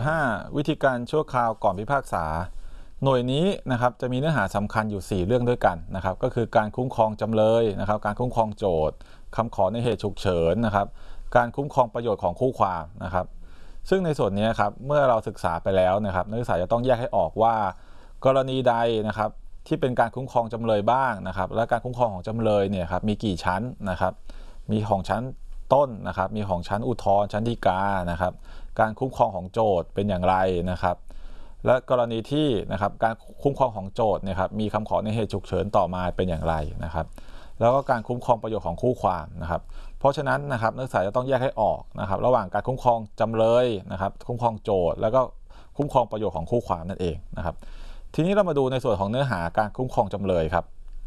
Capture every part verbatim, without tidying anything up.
ห้า วิธีการชั่วคราวก่อนพิพากษาหน่วยนี้นะครับจะมีเนื้อหาสำคัญอยู่สี่เรื่องด้วยกันนะครับก็คือการคุ้มครองจำเลยนะครับการคุ้มครองโจทก์คำขอในเหตุฉุกเฉินนะครับการคุ้มครองประโยชน์ของคู่ความนะครับซึ่งในส่วนนี้ครับเมื่อเราศึกษาไปแล้วนะครับนักศึกษาจะต้องแยกให้ออกว่ากรณีใดนะครับที่เป็นการคุ้มครองจำเลยบ้างนะครับและการคุ้มครองของจำเลยเนี่ยครับมีกี่ชั้นนะครับมีของชั้นต้นนะครับมีของชั้นอุทธรณ์ชั้นฎีกานะครับการคุ้มครองของโจทก์เป็นอย่างไรนะครับและกรณีที่นะครับการคุ้มครองของโจทก์เนี่ยครับมีคำขอในเหตุฉุกเฉินต่อมาเป็นอย่างไรนะครับแล้วก็การคุ้มครองประโยชน์ของคู่ความนะครับเพราะฉะนั้นนะครับนักศึกษาจะต้องแยกให้ออกนะครับระหว่างการคุ้มครองจำเลยนะครับคุ้มครองโจทก์แล้วก็คุ้มครองประโยชน์ของคู่ความนั่นเองนะครับทีนี้เรามาดูในส่วนของเนื้อหาการคุ้มครองจำเลยครับ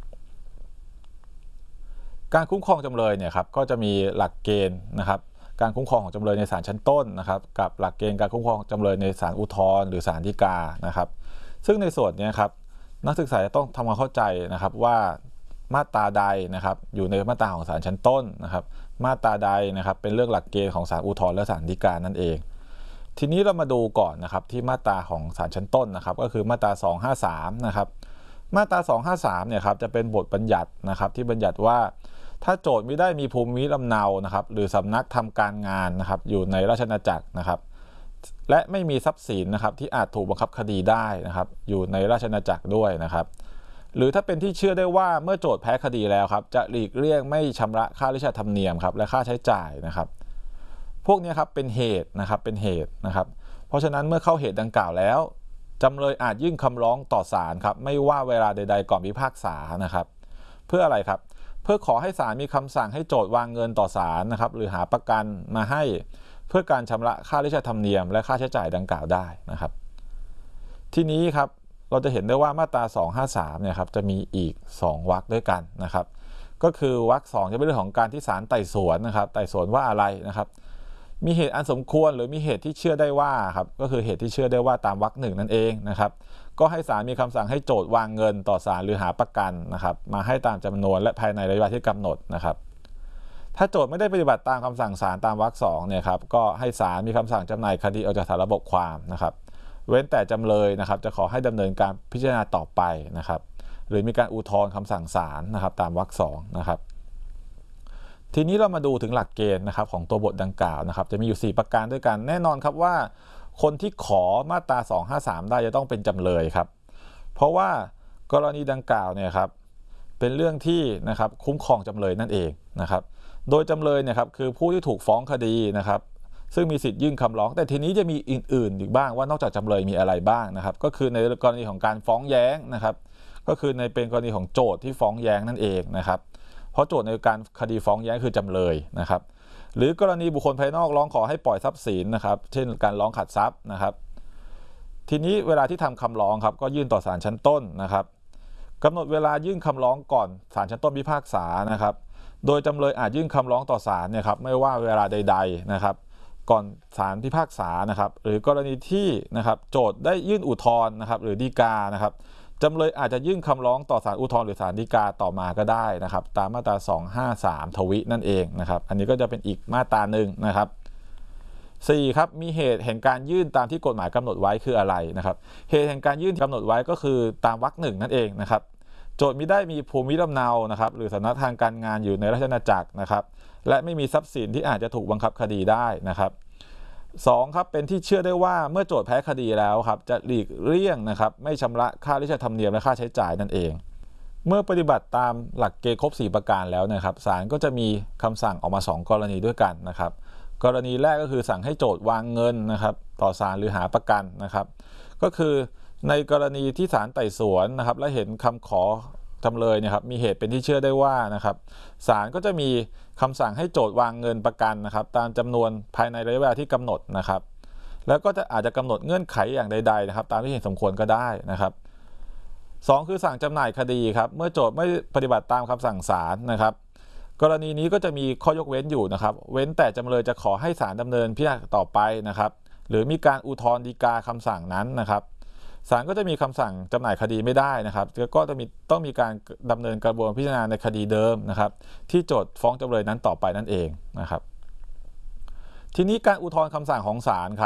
การคุ้มครองจำเลยเนี่ยครับก็จะมีหลักเกณฑ์นะครับการคุ้มครองของจำเลยในศาลชั้นต้นนะครับกับหลักเกณฑ์การคุ้มครองจำเลยในศาลอุทธรณ์หรือศาลฎีกานะครับซึ่งในส่วนนี้ครับนักศึกษาจะต้องทำความเข้าใจนะครับว่ามาตราใดนะครับอยู่ในมาตราของศาลชั้นต้นนะครับมาตราใดนะครับเป็นเรื่องหลักเกณฑ์ของศาลอุทธรณ์และศาลฎีกานั่นเองทีนี้เรามาดูก่อนนะครับที่มาตราของศาลชั้นต้นนะครับก็คือมาตราสองห้าสามนะครับมาตราสองห้าสามเนี่ยครับจะเป็นบทบัญญัตินะครับที่บัญญัติว่าถ้าโจทก์ไม่ได้มีภูมิลำเนานะครับหรือสำนักทำการงานนะครับอยู่ในราชอาณาจักรนะครับและไม่มีทรัพย์สินนะครับที่อาจถูกบังคับคดีได้นะครับอยู่ในราชอาณาจักรด้วยนะครับหรือถ้าเป็นที่เชื่อได้ว่าเมื่อโจทก์แพ้คดีแล้วครับจะหลีกเลี่ยงไม่ชำระค่าราชธรรมเนียมครับและค่าใช้จ่ายนะครับพวกนี้ครับเป็นเหตุนะครับเป็นเหตุนะครับเพราะฉะนั้นเมื่อเข้าเหตุดังกล่าวแล้วจำเลยอาจยื่นคำร้องต่อศาลครับไม่ว่าเวลาใดๆก่อนพิพากษานะครับเพื่ออะไรครับเพื่อขอให้ศาลมีคำสั่งให้โจทก์วางเงินต่อศาลนะครับหรือหาประกันมาให้เพื่อการชำระค่าราชธรรมเนียมและค่าใช้จ่ายดังกล่าวได้นะครับทีนี้ครับเราจะเห็นได้ว่ามาตราสองห้าสามเนี่ยครับจะมีอีกสองวรรคด้วยกันนะครับก็คือวรรคสองจะเป็นเรื่องของการที่ศาลไต่สวนนะครับไต่สวนว่าอะไรนะครับมีเหตุอันสมควรหรือมีเหตุที่เชื่อได้ว่าครับก็คือเหตุที่เชื่อได้ว่าตามวรรคหนึ่งนั่นเองนะครับก็ให้ศาลมีคำสั่งให้โจทก์วางเงินต่อศาลหรือหาประกันนะครับมาให้ตามจำนวนและภายในระยะเวลาที่กำหนดนะครับถ้าโจทก์ไม่ได้ปฏิบัติตามคำสั่งศาลตามวรรคสองเนี่ยครับก็ให้ศาลมีคำสั่งจำหน่ายคดีออกจากสารระบบความนะครับเว้นแต่จำเลยนะครับจะขอให้ดำเนินการพิจารณาต่อไปนะครับหรือมีการอุทธรณ์คำสั่งศาลนะครับตามวรรคสองนะครับทีนี้เรามาดูถึงหลักเกณฑ์นะครับของตัวบทดังกล่าวนะครับจะมีอยู่สี่ประการด้วยกันแน่นอนครับว่าคนที่ขอมาตราสองห้าสามได้จะต้องเป็นจำเลยครับเพราะว่ากรณีดังกล่าวเนี่ยครับเป็นเรื่องที่นะครับคุ้มครองจำเลยนั่นเองนะครับโดยจำเลยเนี่ยครับคือผู้ที่ถูกฟ้องคดีนะครับซึ่งมีสิทธิ์ยื่นคำร้องแต่ทีนี้จะมีอื่นๆอีกบ้างว่านอกจากจำเลยมีอะไรบ้างนะครับก็คือในกรณีของการฟ้องแย้งนะครับก็คือในเป็นกรณีของโจทก์ที่ฟ้องแย้งนั่นเองนะครับเพราะโจทก์ในการคดีฟ้องแย้งคือจำเลยนะครับหรือกรณีบุคคลภายนอกร้องขอให้ปล่อยทรัพย์สินนะครับเช่นการร้องขัดทรัพย์นะครับทีนี้เวลาที่ทำคำร้องครับก็ยื่นต่อศาลชั้นต้นนะครับกำหนดเวลายื่นคำร้องก่อนศาลชั้นต้นพิพากษานะครับโดยจำเลยอาจยื่นคำร้องต่อศาลเนี่ยครับไม่ว่าเวลาใดๆนะครับก่อนศาลพิพากษานะครับหรือกรณีที่นะครับโจทก์ได้ยื่นอุทธรณ์นะครับหรือฎีกานะครับจำเลยอาจจะยื่นคำร้องต่อศาลอุทธรณ์หรือศาลฎีกาต่อมาก็ได้นะครับตามมาตราสองห้าสามทวินั่นเองนะครับอันนี้ก็จะเป็นอีกมาตราหนึ่งนะครับสี่ครับมีเหตุแห่งการยื่นตามที่กฎหมายกำหนดไว้คืออะไรนะครับเหตุแห่งการยื่นกำหนดไว้ก็คือตามวรรคหนึ่งนั่นเองนะครับโจทก์มิได้มีภูมิลำเนานะครับหรือสำนักทางการงานอยู่ในราชอาณาจักรนะครับและไม่มีทรัพย์สินที่อาจจะถูกบังคับคดีได้นะครับสองครับเป็นที่เชื่อได้ว่าเมื่อโจทก์แพ้คดีแล้วครับจะหลีกเลี่ยงนะครับไม่ชำระค่าราชธรรมเนียมและค่าใช้จ่ายนั่นเองเมื่อปฏิบัติตามหลักเกณฑ์ครบสี่ประการแล้วนะครับศาลก็จะมีคำสั่งออกมาสองกรณีด้วยกันนะครับกรณีแรกก็คือสั่งให้โจทก์วางเงินนะครับต่อศาลหรือหาประกันนะครับก็คือในกรณีที่ศาลไต่สวนนะครับและเห็นคำขอจำเลยเนี่ยครับมีเหตุเป็นที่เชื่อได้ว่านะครับศาลก็จะมีคำสั่งให้โจทก์วางเงินประกันนะครับตามจำนวนภายในระยะเวลาที่กำหนดนะครับแล้วก็จะอาจจะกำหนดเงื่อนไขอย่างใดๆนะครับตามที่เห็นสมควรก็ได้นะครับสองคือสั่งจำหน่ายคดีครับเมื่อโจทก์ไม่ปฏิบัติตามคำสั่งศาลนะครับกรณีนี้ก็จะมีข้อยกเว้นอยู่นะครับเว้นแต่จำเลยจะขอให้ศาลดำเนินพิจารณาต่อไปนะครับหรือมีการอุทธรณ์ฎีกาคำสั่งนั้นนะครับศาลก็จะมีคำสั่งจำหน่ายคดีไม่ได้นะครับก็จะมีต้องมีการดำเนินกระบวนการพิจารณาในคดีเดิมนะครับที่โจทก์ฟ้องจำเลยนั้นต่อไปนั่นเองนะครับทีนี้การอุทธรณ์คำสั่งของศาลครับ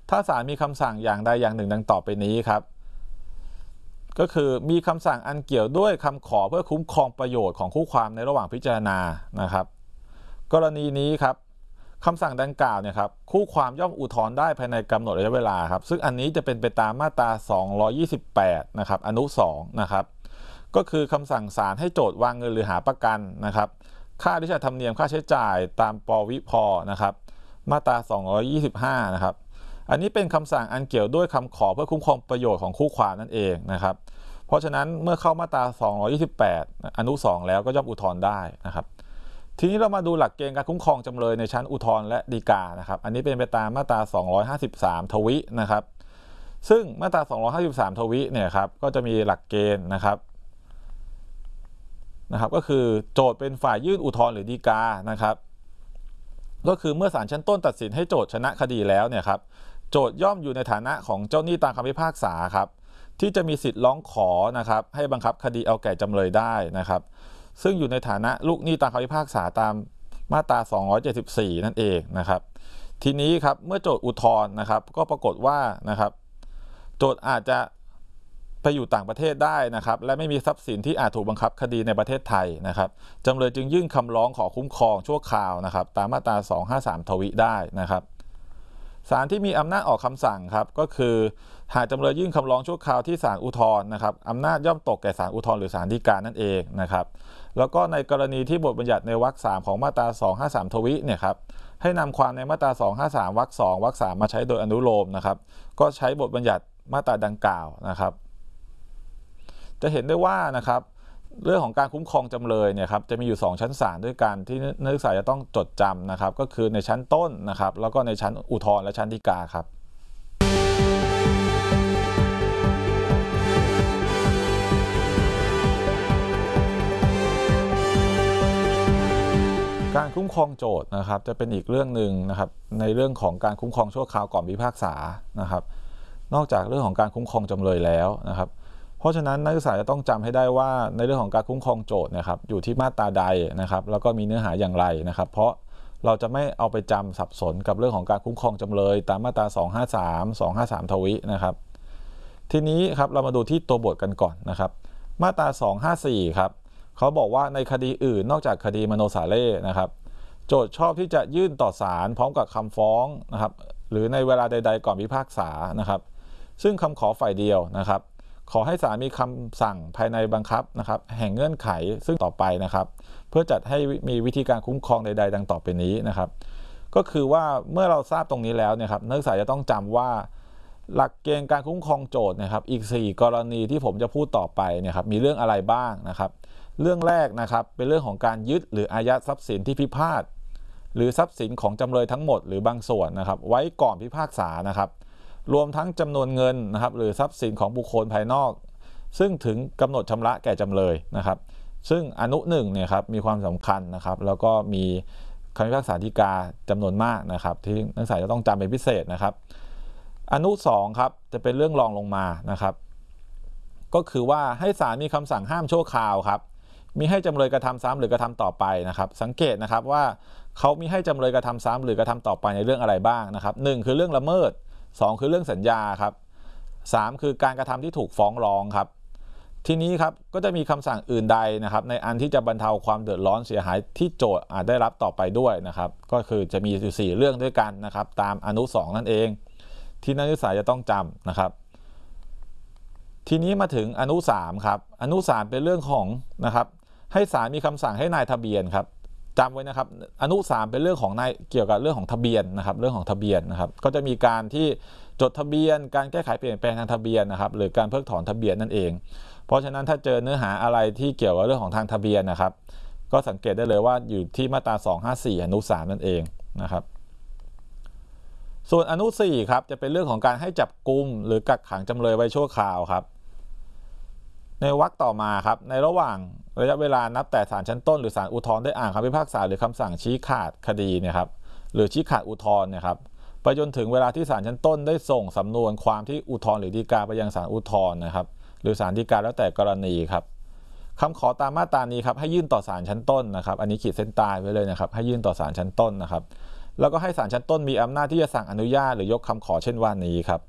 ถ้าศาลมีคำสั่งอย่างใดอย่างหนึ่งดังต่อไปนี้ครับก็คือมีคำสั่งอันเกี่ยวด้วยคำขอเพื่อคุ้มครองประโยชน์ของคู่ความในระหว่างพิจารณานะครับกรณีนี้ครับคำสั่งดังกล่าวเนี่ยครับคู่ความย่อมอุทธรณ์ได้ภายในกำหนดระยะเวลาครับซึ่งอันนี้จะเป็นไปตามมาตราสองร้อยยี่สิบแปดนะครับอนุสองนะครับก็คือคำสั่งศาลให้โจทก์วางเงินหรือหาประกันนะครับค่าที่จะธรรมเนียมค่าใช้จ่ายตามปวิพนะครับมาตราสองร้อยยี่สิบห้านะครับอันนี้เป็นคำสั่งอันเกี่ยวด้วยคำขอเพื่อคุ้มครองประโยชน์ของคู่ความนั่นเองนะครับเพราะฉะนั้นเมื่อเข้ามาตราสองร้อยยี่สิบแปดอนุสองแล้วก็ย่อมอุทธรณ์ได้นะครับทีนี้เรามาดูหลักเกณฑ์การคุ้มครองจำเลยในชั้นอุทธรณ์และฎีกานะครับอันนี้เป็นไปตามมาตราสองร้อยห้าสิบสามทวินะครับซึ่งมาตราสองร้อยห้าสิบสามทวิเนี่ยครับก็จะมีหลักเกณฑ์นะครับนะครับก็คือโจทก์เป็นฝ่ายยื่นอุทธรณ์หรือฎีกานะครับก็คือเมื่อศาลชั้นต้นตัดสินให้โจทก์ชนะคดีแล้วเนี่ยครับโจทก์ย่อมอยู่ในฐานะของเจ้าหนี้ตามคำพิพากษาครับที่จะมีสิทธิ์ร้องขอนะครับให้บังคับคดีเอาแก่จำเลยได้นะครับซึ่งอยู่ในฐานะลูกหนี้ตามคำพิพากษาตามมาตราสองร้อยเจ็ดสิบสี่นั่นเองนะครับทีนี้ครับเมื่อโจทก์อุทธรณ์นะครับก็ปรากฏว่านะครับโจทก์อาจจะไปอยู่ต่างประเทศได้นะครับและไม่มีทรัพย์สินที่อาจถูกบังคับคดีในประเทศไทยนะครับจำเลยจึงยื่นคำร้องขอคุ้มครองชั่วคราวนะครับตามมาตราสองร้อยห้าสิบสามทวิได้นะครับศาลที่มีอำนาจออกคำสั่งครับก็คือหากจำเลยยื่นคำร้องชั่วคราวที่ศาลอุทธรณ์นะครับอำนาจย่อมตกแก่ศาลอุทธรณ์หรือศาลฎีกานั่นเองนะครับแล้วก็ในกรณีที่บทบัญญัติในวรรคสามของมาตราสองร้อยห้าสิบสามทวิเนี่ยครับให้นำความในมาตราสองร้อยห้าสิบสามวรรคสองวรรคสามมาใช้โดยอนุโลมนะครับก็ใช้บทบัญญัติมาตราดังกล่าวนะครับจะเห็นได้ว่านะครับเรื่องของการคุ้มครองจำเลยเนี่ยครับจะมีอยู่สองชั้นศาลด้วยกันที่นักศึกษาจะต้องจดจำนะครับก็คือในชั้นต้นนะครับแล้วก็ในชั้นอุทธรณ์และชั้นฎีกาครับการคุ้มครองโจทย์นะครับจะเป็นอีกเรื่องหนึ่งนะครับในเรื่องของการคุ้มครองชั่วคราวก่อนพิพากษานะครับนอกจากเรื่องของการคุ้มครองจำเลยแล้วนะครับเพราะฉะนั้นนักศึกษาจะต้องจำให้ได้ว่าในเรื่องของการคุ้มครองโจทย์นะครับอยู่ที่มาตราใดนะครับแล้วก็มีเนื้อหาอย่างไรนะครับเพราะเราจะไม่เอาไปจำสับสนกับเรื่องของการคุ้มครองจำเลยตามมาตราสองร้อยห้าสิบสาม สองร้อยห้าสิบสามทวินะครับทีนี้ครับเรามาดูที่ตัวบทกันก่อนนะครับมาตราสองร้อยห้าสิบสี่ครับเขาบอกว่าในคดีอื่นนอกจากคดีมโนสาเล่นะครับโจทก์ชอบที่จะยื่นต่อศาลพร้อมกับคำฟ้องนะครับหรือในเวลาใดๆก่อนพิพากษานะครับซึ่งคำขอฝ่ายเดียวนะครับขอให้ศาลมีคำสั่งภายในบังคับนะครับแห่งเงื่อนไขซึ่งต่อไปนะครับเพื่อจัดให้มีวิธีการคุ้มครองใดๆดังต่อไปนี้นะครับก็คือว่าเมื่อเราทราบตรงนี้แล้วเนี่ยครับนักศึกษาจะต้องจำว่าหลักเกณฑ์การคุ้มครองโจทย์นะครับอีกสี่กรณีที่ผมจะพูดต่อไปเนี่ยครับมีเรื่องอะไรบ้างนะครับเรื่องแรกนะครับเป็นเรื่องของการยึดหรืออายัดทรัพย์สินที่พิพาทหรือทรัพย์สินของจำเลยทั้งหมดหรือบางส่วนนะครับไว้ก่อนพิพากษานะครับรวมทั้งจำนวนเงินนะครับหรือทรัพย์สินของบุคคลภายนอกซึ่งถึงกำหนดชำระแก่จำเลยนะครับซึ่งอนุหนึ่งเนี่ยครับมีความสำคัญนะครับแล้วก็มีคำพิพากษาฎีกาจำนวนมากนะครับที่นักศึกษาจะต้องจำเป็นพิเศษนะครับอนุสองครับจะเป็นเรื่องรองลงมานะครับก็คือว่าให้ศาลมีคำสั่งห้ามชั่วคราวครับมีให้จำเลยกระทำซ้ำหรือกระทำต่อไปนะครับสังเกตนะครับว่าเขามีให้จำเลยกระทำซ้ำหรือกระทำต่อไปในเรื่องอะไรบ้างนะครับหนึ่งคือเรื่องละเมิดสองคือเรื่องสัญญาครับสามคือการกระทำที่ถูกฟ้องร้องครับทีนี้ครับก็จะมีคำสั่งอื่นใดนะครับในอันที่จะบรรเทาความเดือดร้อนเสียหายที่โจทก์อาจได้รับต่อไปด้วยนะครับก็คือจะมีอยู่สี่เรื่องด้วยกันนะครับตามอนุสองนั่นเองที่นักศึกษาจะต้องจำนะครับทีนี้มาถึงอนุสามครับอนุสามเป็นเรื่องของนะครับให้ศาลมีคำสั่งให้นายทะเบียนครับจำไว้นะครับอนุสามเป็นเรื่องของนายเกี่ยวกับเรื่องของทะเบียนนะครับเรื่องของทะเบียนนะครับก็จะมีการที่จดทะเบียนการแก้ไขเปลี่ยนแปลงทางทะเบียนนะครับหรือการเพิกถอนทะเบียนนั่นเองเพราะฉะนั้นถ้าเจอเนื้อหาอะไรที่เกี่ยวกับเรื่องของทางทะเบียนนะครับก็สังเกตได้เลยว่าอยู่ที่มาตราสองร้อยห้าสิบสี่อนุสามนั่นเองนะครับส่วนอนุสี่ครับจะเป็นเรื่องของการให้จับกุมหรือกักขังจำเลยไว้ชั่วคราวครับในวรรคต่อมาครับในระหว่างระยะเวลานับแต่ศาลชั้นต้นหรือศาลอุทธรณ์ได้อ่านคำพิพากษาหรือคำสั่งชี้ขาดคดีเนี่ยครับหรือชี้ขาดอุทธรณ์เนี่ยครับไปจนถึงเวลาที่ศาลชั้นต้นได้ส่งสำนวนความที่อุทธรณ์หรือฎีกาไปยังศาลอุทธรณ์นะครับหรือศาลฎีกาแล้วแต่กรณีครับคำขอตามมาตรานี้ครับให้ยื่นต่อศาลชั้นต้นนะครับอันนี้ขีดเส้นใต้ไว้เลยนะครับให้ยื่นต่อศาลชั้นต้นนะครับแล้วก็ให้ศาลชั้นต้นมีอำนาจที่จะสั่งอนุญาตหรือยกคำขอเช่นว่านี้ครับ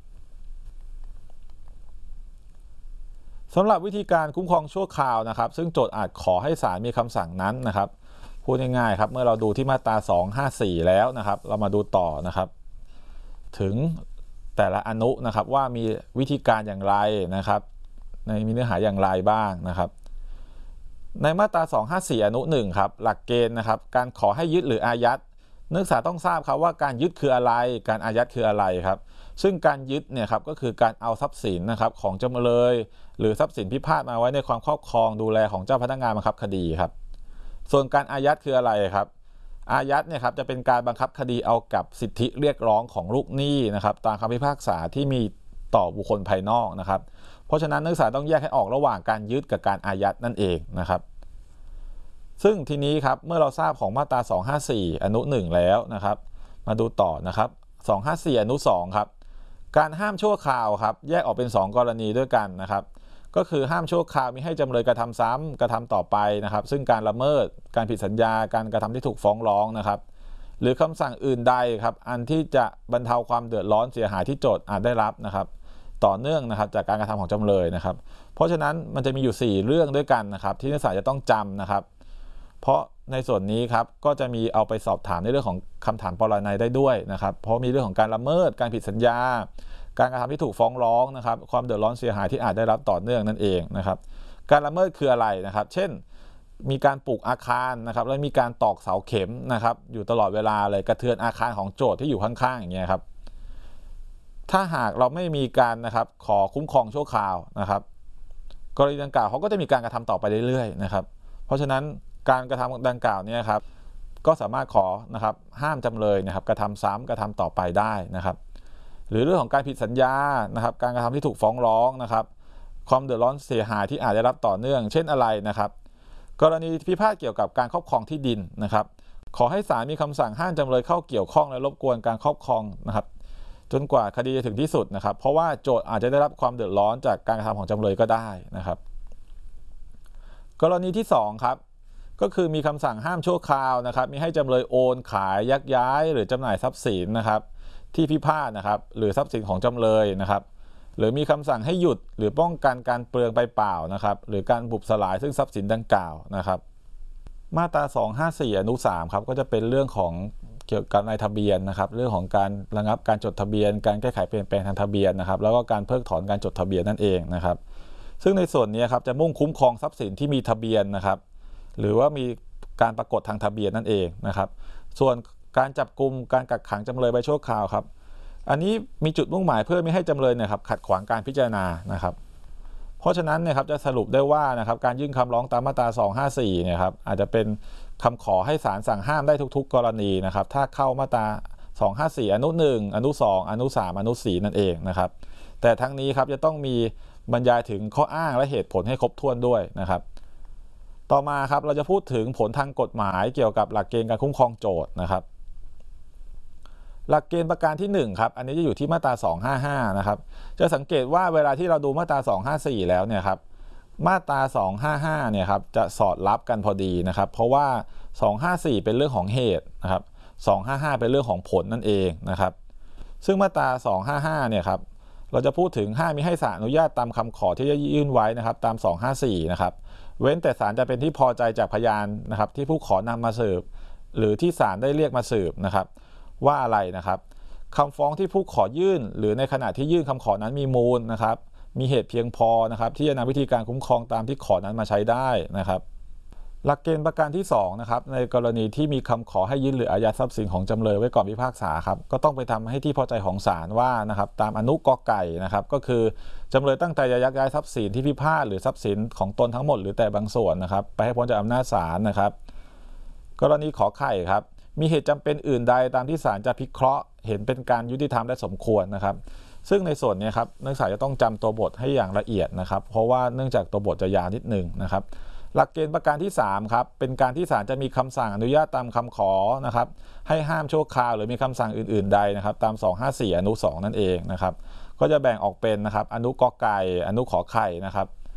สำหรับวิธีการคุ้มครองชั่วคราวนะครับซึ่งโจทก์อาจขอให้ศาลมีคำสั่งนั้นนะครับพูดง่ายๆครับเมื่อเราดูที่มาตราสองห้าสี่แล้วนะครับเรามาดูต่อนะครับถึงแต่ละอนุนะครับว่ามีวิธีการอย่างไรนะครับในมีเนื้อหาอย่างไรบ้างนะครับในมาตราสองห้าสี่อนุหนึ่งครับหลักเกณฑ์นะครับการขอให้ยึดหรืออายัดนักศึกษาต้องทราบครับว่าการยึดคืออะไรการอายัดคืออะไรครับซึ่งการยึดเนี่ยครับก็คือการเอาทรัพย์สินนะครับของจำเลยหรือทรัพย์สินพิพาทมาไว้ในความครอบครองดูแลของเจ้าพนักงานบังคับคดีครับส่วนการอายัดคืออะไรครับอายัดเนี่ยครับจะเป็นการบังคับคดีเอากับสิทธิเรียกร้องของลูกหนี้นะครับตามคำพิพากษาที่มีต่อบุคคลภายนอกนะครับเพราะฉะนั้นนักศึกษาต้องแยกให้ออกระหว่างการยึดกับการอายัดนั่นเองนะครับซึ่งทีนี้ครับเมื่อเราทราบของมาตราสองห้าสี่อนุหนึ่งแล้วนะครับมาดูต่อนะครับสองห้าสี่อนุสองครับการห้ามชั่วคราวครับแยกออกเป็นสองกรณีด้วยกันนะครับก็คือห้ามชั่วคราวมิให้จำเลยกระทำซ้ำกระทำต่อไปนะครับซึ่งการละเมิดการผิดสัญญาการกระทำที่ถูกฟ้องร้องนะครับหรือคำสั่งอื่นใดครับอันที่จะบรรเทาความเดือดร้อนเสียหายที่โจทก์อาจได้รับนะครับต่อเนื่องนะครับจากการกระทำของจำเลยนะครับเพราะฉะนั้นมันจะมีอยู่สี่เรื่องด้วยกันนะครับที่นักศึกษาจะต้องจำนะครับเพราะในส่วนนี้ครับก็จะมีเอาไปสอบถามในเรื่องของคำถามปรนัยได้ด้วยนะครับเพราะมีเรื่องของการละเมิดการผิดสัญญาการกระทำที่ถูกฟ้องร้องนะครับความเดือดร้อนเสียหายที่อาจได้รับต่อเนื่องนั่นเองนะครับการละเมิดคืออะไรนะครับเช่นมีการปลูกอาคารนะครับแล้วมีการตอกเสาเข็มนะครับอยู่ตลอดเวลาเลยกระเทือนอาคารของโจทก์ที่อยู่ข้างๆอย่างเงี้ยครับถ้าหากเราไม่มีการนะครับขอคุ้มครองชั่วคราวนะครับกรณีดังกล่าวเขาก็จะมีการกระทำต่อไปเรื่อยๆนะครับเพราะฉะนั้นการกระทำดังกล่าวเนี่ยครับก็สามารถขอนะครับห้ามจำเลยนะครับกระทำซ้ำกระทำต่อไปได้นะครับหรือเรื่องของการผิดสัญญานะครับการกระทำที่ถูกฟ้องร้องนะครับความเดือดร้อนเสียหายที่อาจได้รับต่อเนื่องเช่นอะไรนะครับกรณีพิพาทเกี่ยวกับการครอบครองที่ดินนะครับขอให้ศาลมีคำสั่งห้ามจำเลยเข้าเกี่ยวข้องและรบกวนการครอบครองนะครับจนกว่าคดีจะถึงที่สุดนะครับเพราะว่าโจทก์อาจจะได้รับความเดือดร้อนจากการกระทำของจำเลยก็ได้นะครับกรณีที่สองครับก็คือมีคำสั่งห้ามชั่วคราวนะครับมีให้จำเลยโอนขายยักย้ายหรือจำหน่ายทรัพย์สินนะครับที่พิพาทนะครับหรือทรัพย์สินของจำเลยนะครับหรือมีคำสั่งให้หยุดหรือป้องกันการเปลืองไปเปล่านะครับหรือการบุบสลายซึ่งทรัพย์สินดังกล่าวนะครับมาตราสองห้าสี่อนุสามครับก็จะเป็นเรื่องของเกี่ยวกับนายทะเบียนนะครับเรื่องของการระงับการจดทะเบียนการแก้ไขเปลี่ยนแปลงทางทะเบียนนะครับแล้วก็การเพิกถอนการจดทะเบียนนั่นเองนะครับซึ่งในส่วนนี้ครับจะมุ่งคุ้มครองทรัพย์สินที่มีทะเบียนนะครับหรือว่ามีการปรากฏทางทะเบียนนั่นเองนะครับส่วนการจับกุมการกักขังจำเลยไว้ชั่วคราวครับอันนี้มีจุดมุ่งหมายเพื่อไม่ให้จำเลยเนี่ยครับขัดขวางการพิจารณานะครับเพราะฉะนั้นเนี่ยครับจะสรุปได้ว่านะครับการยื่นคำร้องตามมาตราสองห้าสี่เนี่ยครับอาจจะเป็นคำขอให้ศาลสั่งห้ามได้ทุกๆกรณีนะครับถ้าเข้ามาตราสองห้าสี่อนุหนึ่งอนุสองอนุสามอนุสี่นั่นเองนะครับแต่ทั้งนี้ครับจะต้องมีบรรยายถึงข้ออ้างและเหตุผลให้ครบถ้วนด้วยนะครับต่อมาครับเราจะพูดถึงผลทางกฎหมายเกี่ยวกับหลักเกณฑ์การคุ้มครองโจทก์นะครับหลักเกณฑ์ประการที่หนึ่งครับอันนี้จะอยู่ที่มาตราสองห้าห้านะครับจะสังเกตว่าเวลาที่เราดูมาตราสองห้าสี่แล้วเนี่ยครับมาตราสองห้าห้าเนี่ยครับจะสอดรับกันพอดีนะครับเพราะว่าสองห้าสี่เป็นเรื่องของเหตุนะครับสองห้าห้าเป็นเรื่องของผลนั่นเองนะครับซึ่งมาตราสองห้าห้าเนี่ยครับเราจะพูดถึงห้ามมิให้ศาลอนุญาตตามคำขอที่จะยื่นไว้นะครับตามสองห้าสี่นะครับเว้นแต่ศาลจะเป็นที่พอใจจากพยานนะครับที่ผู้ขอนำมาสืบหรือที่ศาลได้เรียกมาสืบนะครับว่าอะไรนะครับคำฟ้องที่ผู้ขอยื่นหรือในขณะที่ยื่นคำขอนั้นมีมูลนะครับมีเหตุเพียงพอนะครับที่จะนำวิธีการคุ้มครองตามที่ขอนั้นมาใช้ได้นะครับหลักเกณฑ์ประการที่สองนะครับในกรณีที่มีคำขอให้ยื่นหรืออายัดทรัพย์สินของจำเลยไว้ก่อนพิพากษาครับก็ต้องไปทำให้ที่พอใจของศาลว่านะครับตามอนุกอไก่นะครับก็คือจำเลยตั้งใจจะยักย้ายทรัพย์สินที่พิพาทหรือทรัพย์สินของตนทั้งหมดหรือแต่บางส่วนนะครับไปให้พ้นจากอำนาจศาลนะครับกรณีขอไข่ครับมีเหตุจำเป็นอื่นใดตามที่ศาลจะพิเคราะห์เห็นเป็นการยุติธรรมและสมควรนะครับซึ่งในส่วนนี้ครับนักศึกษาจะต้องจำตัวบทให้อย่างละเอียดนะครับเพราะว่าเนื่องจากตัวบทจะยาวนิดนึงนะครับหลักเกณฑ์ประการที่สามครับเป็นการที่ศาลจะมีคำสั่งอนุญาตตามคำขอนะครับให้ห้ามชั่วคราวหรือมีคำสั่งอื่นๆใดนะครับตามสองห้าสี่อนุสองนั่นเองนะครับก็จะแบ่งออกเป็นนะครับอนุกอไก่อนุขอไข่นะครับ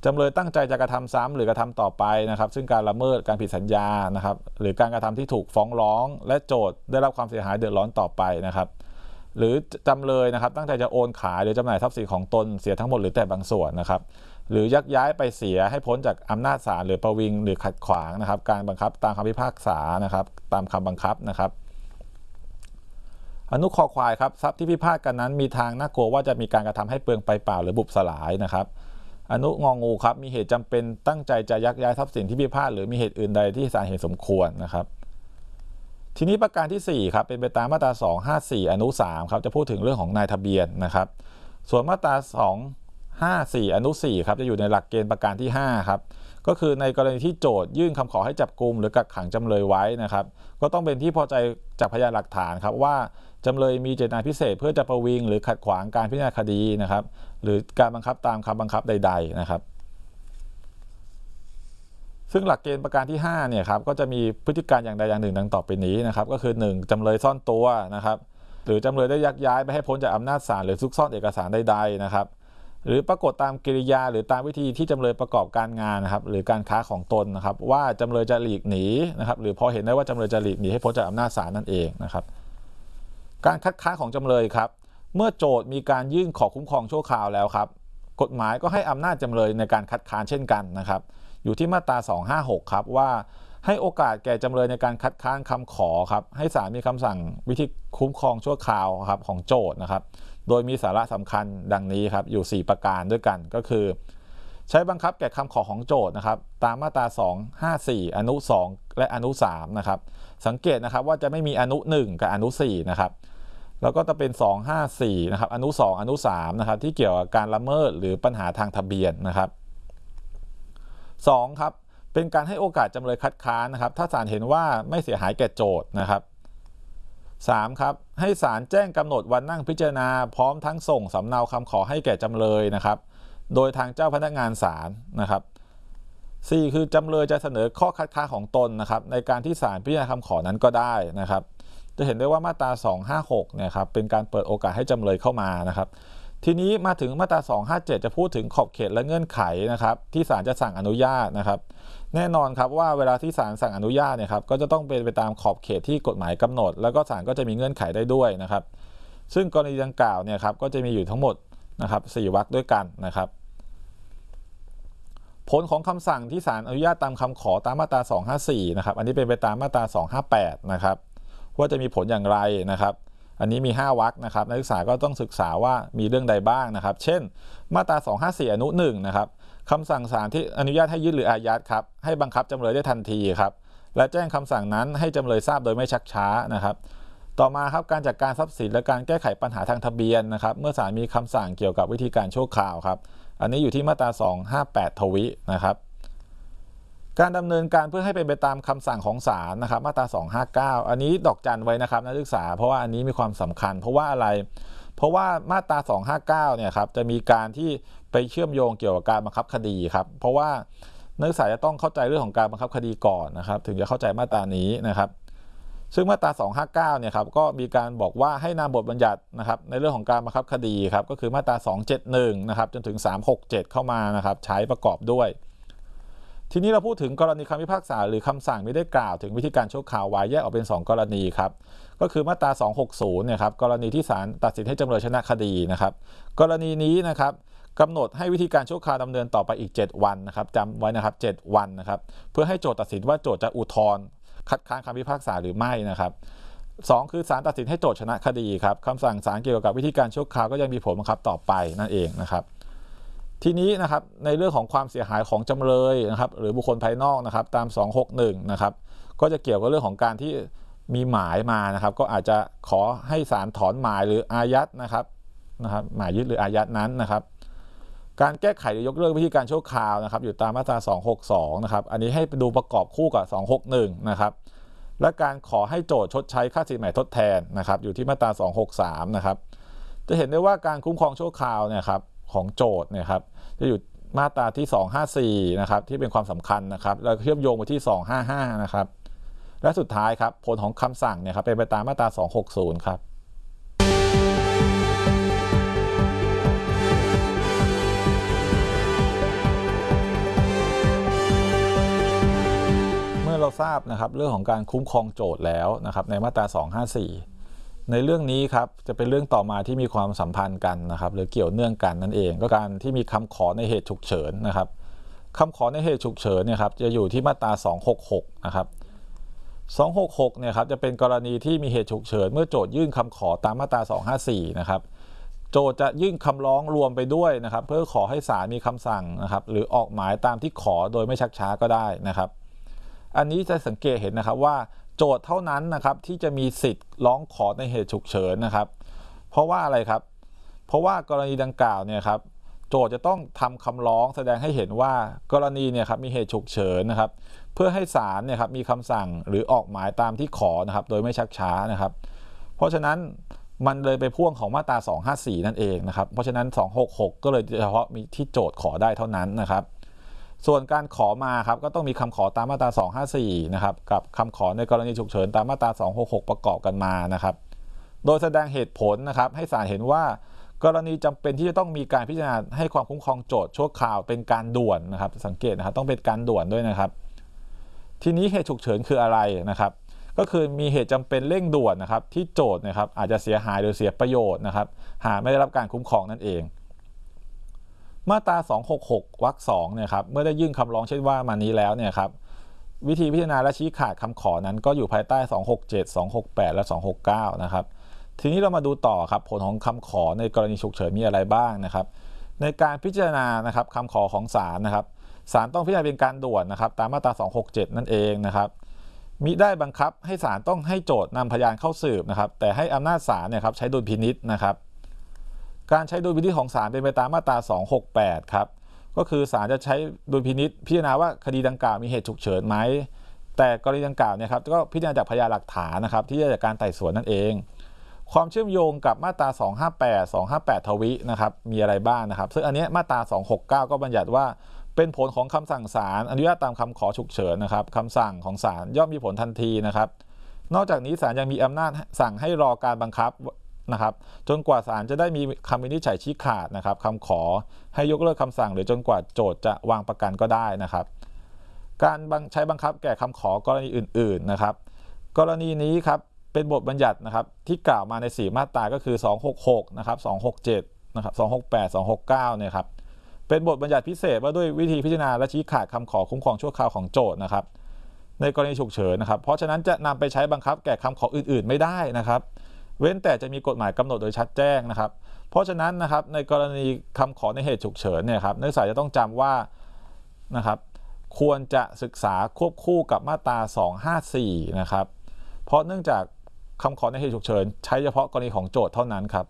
จำเลยตั้งใจจะกระทำซ้ำหรือกระทำต่อไปนะครับซึ่งการละเมิดการผิดสัญญานะครับหรือการกระทำที่ถูกฟ้องร้องและโจทก์ได้รับความเสียหายเดือดร้อนต่อไปนะครับหรือจำเลยนะครับตั้งใจจะโอนขายหรือจำหน่ายทรัพย์สินของตนเสียทั้งหมดหรือแต่บางส่วนนะครับหรือยักย้ายไปเสียให้พ้นจากอำนาจศาลหรือประวิงหรือขัดขวางนะครับการบังคับตามคำพิพากษานะครับตามคำบังคับนะครับอนุคอควายครับทรัพย์ที่พิพาทกันนั้นมีทางน่ากลัวว่าจะมีการกระทำให้เปลืองไปเปล่าหรือบุบสลายนะครับอนุงองูครับมีเหตุจำเป็นตั้งใจจะยักย้ายทรัพย์สินที่พิพาทหรือมีเหตุอื่นใดที่ศาลเห็นสมควรนะครับทีนี้ประการที่สี่ครับเป็นไปตามมาตราสองห้าสี่อนุสามครับจะพูดถึงเรื่องของนายทะเบียนนะครับส่วนมาตราสองห้าสี่อนุสี่ครับจะอยู่ในหลักเกณฑ์ประการที่ห้าครับก็คือในกรณีที่โจทยื่นคำขอให้จับกุมหรือกักขังจำเลยไว้นะครับก็ต้องเป็นที่พอใจจากพยานหลักฐานครับว่าจำเลยมีเจตนาพิเศษเพื่อจะประวิงหรือขัดขวางการพิจารณาคดีนะครับหรือการบังคับตามคำบังคับใดๆนะครับซึ่งหลักเกณฑ์ประการที่ห้าเนี่ยครับก็จะมีพฤติการอย่างใดอย่างหนึ่งดังต่อไปนี้นะครับก็คือหนึ่งจำเลยซ่อนตัวนะครับหรือจำเลยได้ยักย้ายไปให้พ้นจากอำนาจศาลหรือซุกซ่อนเอกสารใดๆนะครับหรือปรากฏตามกิริยาหรือตามวิธีที่จำเลยประกอบการงานนะครับหรือการค้าของตนนะครับว่าจำเลยจะหลีกหนีนะครับหรือพอเห็นได้ว่าจำเลยจะหลีกหนีให้พ้นจากอำนาจศาลนั่นเองนะครับการคัดค้านของจำเลยครับเมื่อโจทก์มีการยื่นขอคุ้มครองชั่วคราวแล้วครับกฎหมายก็ให้อำนาจจำเลยในการคัดค้านเช่นกันนะครับอยู่ที่มาตราสองห้าหกครับว่าให้โอกาสแก่จำเลยในการคัดค้านคำขอครับให้ศาลมีคำสั่งวิธีคุ้มครองชั่วคราวครับของโจทก์นะครับโดยมีสาระสำคัญดังนี้ครับอยู่สี่ประการด้วยกันก็คือใช้บังคับแก่คำขอของโจทก์นะครับตามมาตราสองห้าสี่อนุสองและอนุสามนะครับสังเกตนะครับว่าจะไม่มีอนุหนึ่งกับอนุสี่นะครับแล้วก็จะเป็นสองห้าสี่นะครับอนุสองอนุสามนะครับที่เกี่ยวกับการละเมิดหรือปัญหาทางทะเบียนนะครับสองครับเป็นการให้โอกาสจำเลยคัดค้านนะครับถ้าศาลเห็นว่าไม่เสียหายแก่โจทก์นะครับสามครับให้ศาลแจ้งกำหนดวันนั่งพิจารณาพร้อมทั้งส่งสำเนาคำขอให้แก่จำเลยนะครับโดยทางเจ้าพนักงานศาลนะครับสี่คือจำเลยจะเสนอข้อคัดค้านของตนนะครับในการที่ศาลพิจารณาคำขอนั้นก็ได้นะครับจะเห็นได้ว่ามาตราสองห้าหกเนี่ยครับเป็นการเปิดโอกาสให้จำเลยเข้ามานะครับทีนี้มาถึงมาตราสองห้าเจ็ดจะพูดถึงขอบเขตและเงื่อนไขนะครับที่ศาลจะสั่งอนุญาตนะครับแน่นอนครับว่าเวลาที่ศาลสั่งอนุญาตเนี่ยครับก็จะต้องเป็นไปตามขอบเขตที่กฎหมายกำหนดแล้วก็ศาลก็จะมีเงื่อนไขได้ด้วยนะครับซึ่งกรณีดังกล่าวเนี่ยครับก็จะมีอยู่ทั้งหมดนะครับสี่วรรคด้วยกันนะครับผลของคำสั่งที่ศาลอนุญาตตามคำขอตามมาตราสองห้าสี่นะครับอันนี้เป็นไปตามมาตราสองห้าแปดนะครับว่าจะมีผลอย่างไรนะครับอันนี้มีห้าวรรคนะครับนักศึกษาก็ต้องศึกษาว่ามีเรื่องใดบ้างนะครับเช่นมาตราสองห้าสี่อนุหนึ่งนะครับคำสั่งศาลที่อนุญาตให้ยึดหรืออายัดครับให้บังคับจำเลยได้ทันทีครับและแจ้งคำสั่งนั้นให้จำเลยทราบโดยไม่ชักช้านะครับต่อมาครับการจัดการทรัพย์สินและการแก้ไขปัญหาทางทะเบียนนะครับเมื่อศาลมีคำสั่งเกี่ยวกับวิธีการชั่วคราวครับอันนี้อยู่ที่มาตราสองห้าแปดทวินะครับการดำเนินการเพื่อให้เป็นไปตามคำสั่งของศาลนะครับมาตราสองห้าเก้าอันนี้ดอกจันไว้นะครับนักศึกษาเพราะว่าอันนี้มีความสำคัญเพราะว่าอะไรเพราะว่ามาตราสองห้าเก้าเนี่ยครับจะมีการที่ไปเชื่อมโยงเกี่ยวกับการบังคับคดีครับเพราะว่านักศึกษาจะต้องเข้าใจเรื่องของการบังคับคดีก่อนนะครับถึงจะเข้าใจมาตรานี้นะครับซึ่งมาตราสองห้าเก้าเนี่ยครับก็มีการบอกว่าให้นำบทบัญญัตินะครับในเรื่องของการบังคับคดีครับก็คือมาตราสองเจ็ดหนึ่งนะครับจนถึงสามหกเจ็ดเข้ามานะครับใช้ประกอบด้วยทีนี้เราพูดถึงกรณีคำพิพากษาหรือคำสั่งไม่ได้กล่าวถึงวิธีการชั่วคราวไว้แยกออกเป็นสองกรณีครับก็คือมาตราสองหกศูนย์เนี่ยครับกรณีที่ศาลตัดสินให้จำเลยชนะคดีนะครับกรณีนี้นะครับกำหนดให้วิธีการชั่วคราวดำเนินต่อไปอีกเจ็ดวันนะครับจำไว้นะครับเจ็ดวันนะครับเพื่อให้โจทก์ตัดสินว่าโจทก์จะอุทธรณ์คัดค้านคำพิพากษาหรือไม่นะครับสองคือศาลตัดสินให้โจทก์ชนะคดีครับคำสั่งศาลเกี่ยวกับวิธีการชั่วคราวก็ยังมีผลบังคับต่อไปนั่นเองนะครับทีนี้นะครับในเรื่องของความเสียหายของจำเลยนะครับหรือบุคคลภายนอกนะครับตามสองหกหนึ่งนะครับก็จะเกี่ยวกับเรื่องของการที่มีหมายมานะครับก็อาจจะขอให้ศาลถอนหมายหรืออายัดนะครับนะครับหมายยึดหรืออายัดนั้นนะครับการแก้ไขหรือยกเลิกวิธีการชั่วคราวนะครับอยู่ตามมาตราสองหกสองนะครับอันนี้ให้ไปดูประกอบคู่กับสองหกหนึ่งนะครับและการขอให้โจทก์ชดใช้ค่าสินใหม่ทดแทนนะครับอยู่ที่มาตราสองหกสามนะครับจะเห็นได้ว่าการคุ้มครองชั่วคราวเนี่ยครับของโจทก์เนี่ยครับจะอยู่มาตราที่สองห้าสี่นะครับที่เป็นความสำคัญนะครับแล้วเชื่อมโยงไปที่สองห้าห้านะครับและสุดท้ายครับผลของคำสั่งเนี่ยครับเป็นไปตามมาตราสองหกศูนย์ครับทราบนะครับเรื่องของการคุ้มครองโจทย์แล้วนะครับในมาตราสองห้าสี่ในเรื่องนี้ครับจะเป็นเรื่องต่อมาที่มีความสัมพันธ์กันนะครับหรือเกี่ยวเนื่องกันนั่นเองก็การที่มีคำขอในเหตุฉุกเฉินนะครับคำขอในเหตุฉุกเฉินเนี่ยครับจะอยู่ที่มาตราสองหกหกนะครับสองหกหกเนี่ยครับจะเป็นกรณีที่มีเหตุฉุกเฉินเมื่อโจทยื่นคำขอตามมาตราสองห้าสี่นะครับโจทจะยื่นคำร้องรวมไปด้วยนะครับเพื่อขอให้ศาลมีคำสั่งนะครับหรือออกหมายตามที่ขอโดยไม่ชักช้าก็ได้นะครับอันนี้จะสังเกตเห็นนะครับว่าโจทย์เท่านั้นนะครับที่จะมีสิทธิ์ร้องขอในเหตุฉุกเฉินนะครับเพราะว่าอะไรครับเพราะว่ากรณีดังกล่าวเนี่ยครับโจทย์จะต้องทำคำร้องแสดงให้เห็นว่ากรณีเนี่ยครับมีเหตุฉุกเฉินนะครับเพื่อให้ศาลเนี่ยครับมีคำสั่งหรือออกหมายตามที่ขอนะครับโดยไม่ชักช้านะครับเพราะฉะนั้นมันเลยไปพ่วงของมาตราสองห้าสี่นั่นเองนะครับเพราะฉะนั้นสองหกหกก็เลยเฉพาะมีที่โจทย์ขอได้เท่านั้นนะครับส่วนการขอมาครับก็ต้องมีคำขอตามมาตราสองห้าสี่นะครับกับคำขอในกรณีฉุกเฉินตามมาตราสองหกหกประกอบกันมานะครับโดยแสดงเหตุผลนะครับให้ศาลเห็นว่ากรณีจำเป็นที่จะต้องมีการพิจารณาให้ความคุ้มครองโจทย์ชั่วคราวเป็นการด่วนนะครับสังเกตนะครับต้องเป็นการด่วนด้วยนะครับทีนี้เหตุฉุกเฉินคืออะไรนะครับก็คือมีเหตุจำเป็นเร่งด่วนนะครับที่โจทย์นะครับอาจจะเสียหายหรือเสียประโยชน์นะครับหากไม่ได้รับการคุ้มครองนั่นเองมาตราสองหกหกวรรคสองเนี่ยครับเมื่อได้ยื่นคำร้องเช่นว่ามานี้แล้วเนี่ยครับวิธีพิจารณาและชี้ขาดคำขอนั้นก็อยู่ภายใต้สองหกเจ็ด สองหกแปดและสองหกเก้านะครับทีนี้เรามาดูต่อครับผลของคำขอในกรณีฉุกเฉินมีอะไรบ้างนะครับในการพิจารณานะครับคำขอของศาลนะครับศาลต้องพิจารณาเป็นการด่วนนะครับตามมาตราสองหกเจ็ดนั่นเองนะครับมิได้บังคับให้ศาลต้องให้โจทย์นำพยานเข้าสืบนะครับแต่ให้อำนาจศาลเนี่ยครับใช้ดุลพินิจนะครับการใช้ดุลพินิจของศาลเป็นไปตามมาตราสองหกแปดครับก็คือศาลจะใช้ดุลพินิจพิจารณาว่าคดีดังกล่าวมีเหตุฉุกเฉินไหมแต่กรณีดังกล่าวเนี่ยครับก็พิจารณาจากพยานหลักฐานนะครับที่ได้จากการไต่สวนนั่นเองความเชื่อมโยงกับมาตราสองห้าแปด สองห้าแปดทวินะครับมีอะไรบ้างนะครับซึ่งอันนี้มาตราสองหกเก้าก็บัญญัติว่าเป็นผลของคำสั่งศาลอนุญาตตามคำขอฉุกเฉินนะครับคำสั่งของศาลย่อมมีผลทันทีนะครับนอกจากนี้ศาลยังมีอำนาจสั่งให้รอการบังคับนะครับจนกว่าศาลจะได้มีคำวินิจฉัยชี้ขาดนะครับคำขอให้ยกเลิกคำสั่งหรือจนกว่าโจทย์จะวางประกันก็ได้นะครับการใช้บังคับแก่คำขอกรณีอื่นๆนะครับกรณีนี้ครับเป็นบทบัญญัตินะครับที่กล่าวมาในสี่มาตราก็คือสองหกหกนะครับสองหกเจ็ดนะครับสองหกแปด สองหกเก้าเนี่ยครับเป็นบทบัญญัติพิเศษว่าด้วยวิธีพิจารณาและชี้ขาดคำขอคุ้มครองชั่วคราวของโจทย์นะครับในกรณีฉุกเฉินนะครับเพราะฉะนั้นจะนำไปใช้บังคับแก่คำขออื่นๆไม่ได้นะครับเว้นแต่จะมีกฎหมายกำหนดโดยชัดแจ้งนะครับเพราะฉะนั้นนะครับในกรณีคำขอในเหตุฉุกเฉินเนี่ยครับนักศึกษาจะต้องจำว่านะครับควรจะศึกษาควบคู่กับมาตราสองห้าสี่นะครับเพราะเนื่องจากคำขอในเหตุฉุกเฉินใช้เฉพาะกรณีของโจทย์เท่านั้นครับ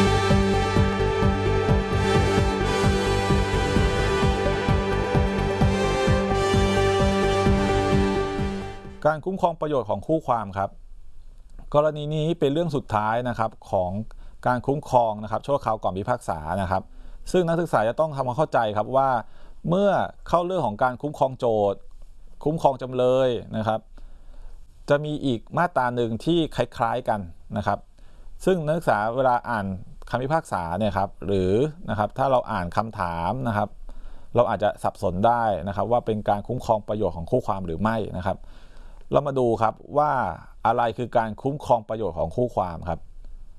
การคุ้มครองประโยชน์ของคู่ความครับกรณีนี้เป็นเรื่องสุดท้ายนะครับของการคุ้มครองนะครับชั่วคราวก่อนพิพากษานะครับซึ่งนักศึกษาจะต้องทำความเข้าใจครับว่าเมื่อเข้าเรื่องของการคุ้มครองโจทย์คุ้มครองจำเลยนะครับจะมีอีกมาตราหนึ่งที่คล้ายๆกันนะครับซึ่งนักศึกษาเวลาอ่านคำพิพากษาเนี่ยครับหรือนะครับถ้าเราอ่านคำถามนะครับเราอาจจะสับสนได้นะครับว่าเป็นการคุ้มครองประโยชน์ของคู่ความหรือไม่นะครับเรามาดูครับว่าอะไรคือการคุ้มครองประโยชน์ของคู่ความครับ